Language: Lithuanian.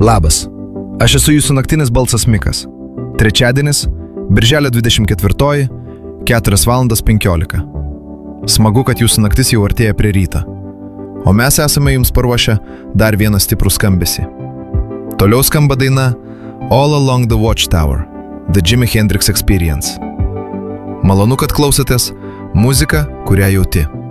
Labas, aš esu jūsų naktinis balsas Mikas. Trečiadienis, birželio 24, 4:15. Smagu, kad jūsų naktis jau artėja prie ryto. O mes esame jums paruošę dar vieną stiprų skambesį. Toliau skamba daina All Along the Watchtower, The Jimi Hendrix Experience. Malonu, kad klausotės muziką, kurią jauti.